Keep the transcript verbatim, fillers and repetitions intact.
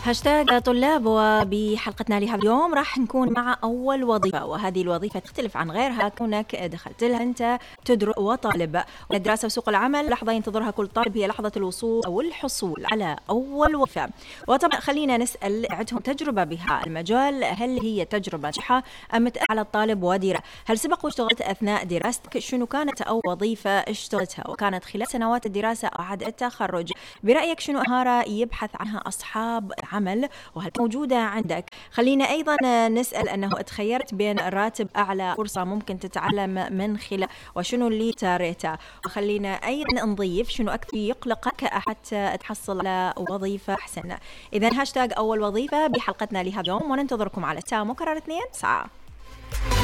هاشتاج طلاب، وبحلقتنا لهذا اليوم راح نكون مع أول وظيفة، وهذه الوظيفة تختلف عن غيرها كونك دخلت لها أنت تدرس وطالب. والدراسة وسوق العمل لحظة ينتظرها كل طالب، هي لحظة الوصول أو الحصول على أول وظيفة. وطبعا خلينا نسأل عندهم تجربة بها المجال، هل هي تجربة ناجحة أم على الطالب وديرة؟ هل سبق واشتغلت أثناء دراستك؟ شنو كانت أول وظيفة اشتغلتها وكانت خلال سنوات الدراسة أو بعد التخرج؟ برأيك شنو مهارة يبحث عنها أصحاب عمل وهل موجودة عندك؟ خلينا أيضا نسأل أنه تخيرت بين راتب أعلى، فرصة ممكن تتعلم من خلال، وشنو اللي تاريته؟ وخلينا أيضا نضيف شنو أكثر يقلقك حتى تحصل على وظيفة أحسن. إذن هاشتاج أول وظيفة بحلقتنا لهذا اليوم، وننتظركم على التاء مكرر اثنين ساعة.